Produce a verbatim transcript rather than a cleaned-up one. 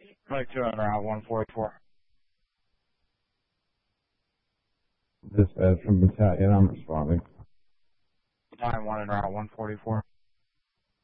Like two on Route one forty-four. Dispatch from Battalion, I'm responding. nine one on Route one forty-four.